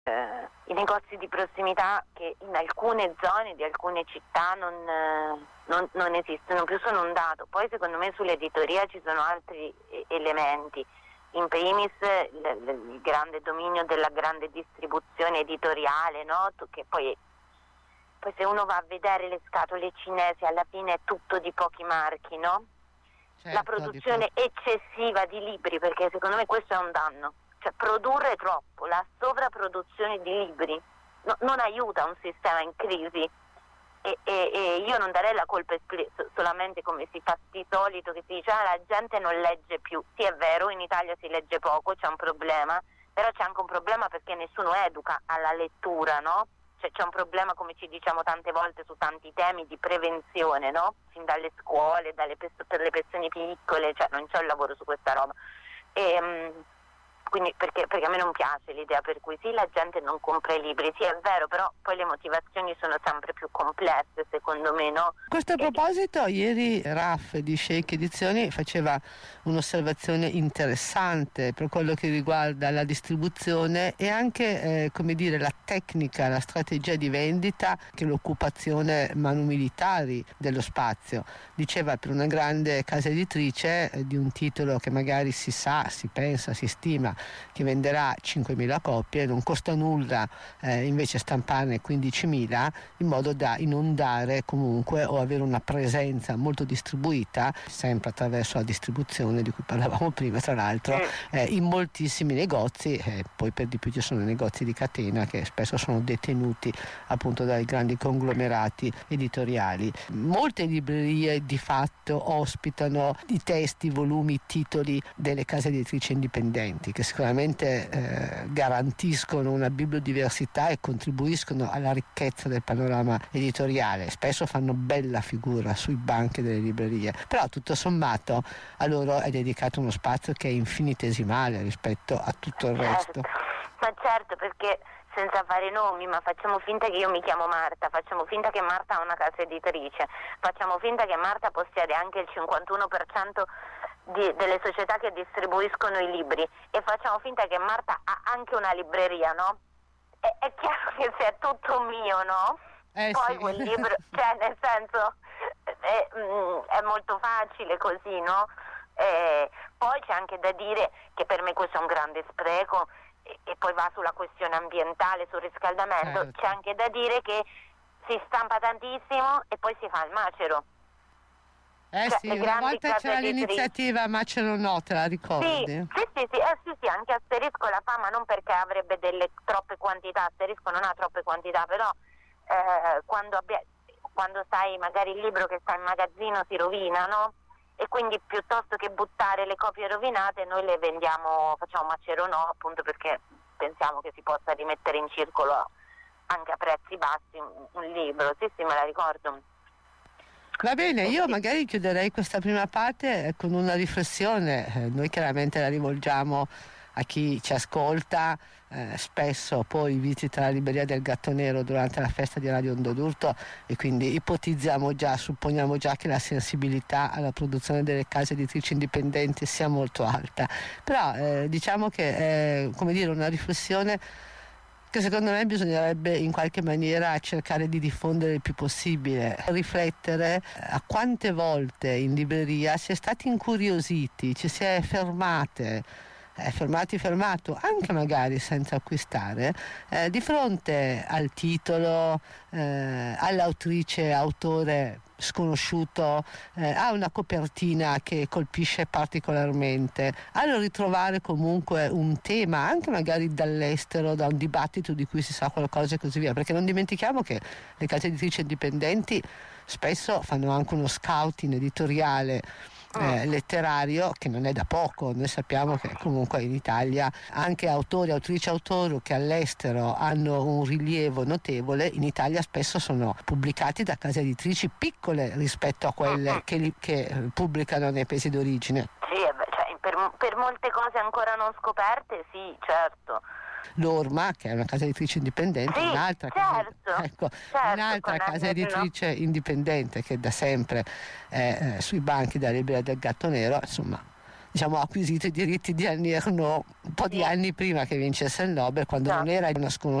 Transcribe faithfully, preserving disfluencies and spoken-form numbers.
eh, i negozi di prossimità che in alcune zone di alcune città non, eh, non, non esistono più, sono un dato. Poi secondo me sull'editoria ci sono altri eh, elementi, in primis il, il grande dominio della grande distribuzione editoriale, no? Che poi, poi se uno va a vedere le scatole cinesi alla fine è tutto di pochi marchi, no? Certo, la produzione eccessiva di libri, perché secondo me questo è un danno. Cioè produrre troppo, la sovrapproduzione di libri no, non aiuta un sistema in crisi e, e, e io non darei la colpa espli- solamente come si fa di solito, che si dice ah, la gente non legge più. Sì, è vero, in Italia si legge poco, c'è un problema, però c'è anche un problema perché nessuno educa alla lettura, no? Cioè c'è un problema, come ci diciamo tante volte su tanti temi, di prevenzione, no? Fin dalle scuole, dalle pers- per le persone piccole, cioè non c'è un lavoro su questa roba. E, um, Quindi perché, perché a me non piace l'idea per cui sì, la gente non compra i libri, sì è vero, però poi le motivazioni sono sempre più complesse secondo me, no? A questo proposito ieri Raff di Shake Edizioni faceva un'osservazione interessante per quello che riguarda la distribuzione e anche eh, come dire la tecnica, la strategia di vendita che l'occupazione manumilitari dello spazio. Diceva per una grande casa editrice eh, di un titolo che magari si sa, si pensa, si stima che venderà cinquemila copie, non costa nulla eh, invece stamparne quindicimila in modo da inondare comunque o avere una presenza molto distribuita, sempre attraverso la distribuzione di cui parlavamo prima tra l'altro, eh, in moltissimi negozi, eh, poi per di più ci sono negozi di catena che spesso sono detenuti appunto dai grandi conglomerati editoriali. Molte librerie di fatto ospitano i testi, i volumi, i titoli delle case editrici indipendenti che sicuramente eh, garantiscono una bibliodiversità e contribuiscono alla ricchezza del panorama editoriale, spesso fanno bella figura sui banchi delle librerie, però tutto sommato a loro è dedicato uno spazio che è infinitesimale rispetto a tutto il resto. Certo. Ma certo, perché senza fare nomi, ma facciamo finta che io mi chiamo Marta, facciamo finta che Marta ha una casa editrice, facciamo finta che Marta possiede anche il cinquantuno per cento Di, delle società che distribuiscono i libri e facciamo finta che Marta ha anche una libreria, no? È, è chiaro che se è tutto mio, no? Eh Poi sì. quel libro, cioè nel senso è, è molto facile così, no? E poi c'è anche da dire che per me questo è un grande spreco e, e poi va sulla questione ambientale, sul riscaldamento, certo. C'è anche da dire che si stampa tantissimo e poi si fa il macero. Eh cioè, sì, una volta c'era l'iniziativa Macero No, te la ricordi? Sì, sì, sì, sì, eh, sì, sì, anche Asterisco la fa, ma non perché avrebbe delle troppe quantità, Asterisco non ha troppe quantità, però eh, quando, abbia, quando sai magari il libro che sta in magazzino si rovina, no? E quindi piuttosto che buttare le copie rovinate noi le vendiamo, facciamo Macero No, appunto perché pensiamo che si possa rimettere in circolo anche a prezzi bassi un, un libro, sì sì me la ricordo. Va bene, io magari chiuderei questa prima parte con una riflessione, eh, noi chiaramente la rivolgiamo a chi ci ascolta, eh, spesso poi visita la libreria del Gatto Nero durante la festa di Radio Onda d'Urto e quindi ipotizziamo già, supponiamo già che la sensibilità alla produzione delle case editrici indipendenti sia molto alta, però eh, diciamo che è come dire una riflessione che secondo me bisognerebbe in qualche maniera cercare di diffondere il più possibile, riflettere a quante volte in libreria si è stati incuriositi, ci si è fermate, eh, fermati fermato, anche magari senza acquistare, eh, di fronte al titolo, eh, all'autrice, autore sconosciuto, eh, ha una copertina che colpisce particolarmente, allo ritrovare comunque un tema anche magari dall'estero, da un dibattito di cui si sa qualcosa e così via, perché non dimentichiamo che le case editrici indipendenti spesso fanno anche uno scouting editoriale Eh, letterario che non è da poco. Noi sappiamo che comunque in Italia anche autori, autrici, autori che all'estero hanno un rilievo notevole, in Italia spesso sono pubblicati da case editrici piccole rispetto a quelle che, li, che pubblicano nei paesi d'origine. Sì, cioè, per, per molte cose ancora non scoperte, sì, certo. L'Orma, che è una casa editrice indipendente, sì, un'altra, certo, casa, ecco, certo, un'altra casa editrice no. indipendente che da sempre è eh, sui banchi della libreria del Gatto Nero, insomma, diciamo, ha acquisito i diritti di Annie Ernaux un po' di Sì. anni prima che vincesse il Nobel, quando Esatto. non era una sconosciuta